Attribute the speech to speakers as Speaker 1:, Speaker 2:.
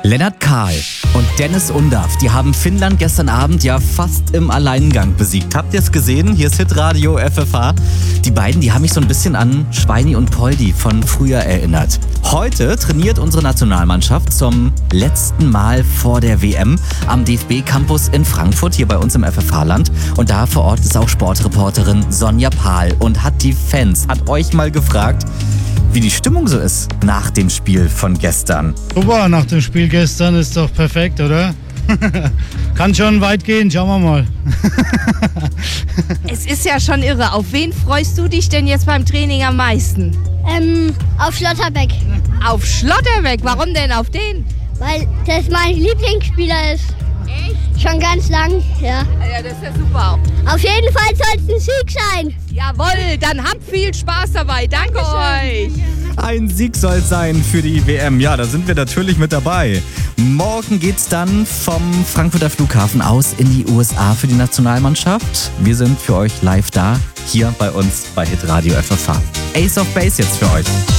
Speaker 1: Lennart Kahl und Dennis Undaff, die haben Finnland gestern Abend ja fast im Alleingang besiegt. Habt ihr es gesehen? Hier ist Hitradio FFH. Die beiden, die haben mich so ein bisschen an Schweini und Poldi von früher erinnert. Heute trainiert unsere Nationalmannschaft zum letzten Mal vor der WM am DFB-Campus in Frankfurt, hier bei uns im FFH-Land. Und da vor Ort ist auch Sportreporterin Sonja Pahl und hat euch mal gefragt, wie die Stimmung so ist nach dem Spiel von gestern.
Speaker 2: Super, nach dem Spiel gestern ist doch perfekt, oder? Kann schon weit gehen, schauen wir mal.
Speaker 3: Es ist ja schon irre. Auf wen freust du dich denn jetzt beim Training am meisten?
Speaker 4: Auf Schlotterbeck.
Speaker 3: Auf Schlotterbeck. Warum denn auf den?
Speaker 4: Weil das mein Lieblingsspieler ist.
Speaker 3: Echt?
Speaker 4: Schon ganz lang, ja.
Speaker 3: Ja, das ist ja super.
Speaker 4: Auf jeden Fall soll es ein Sieg sein.
Speaker 3: Jawohl, dann habt viel Spaß dabei. Danke euch.
Speaker 1: Ein Sieg soll es sein für die WM. Ja, da sind wir natürlich mit dabei. Morgen geht's dann vom Frankfurter Flughafen aus in die USA für die Nationalmannschaft. Wir sind für euch live da, hier bei uns bei Hitradio FFH. Ace of Base jetzt für euch.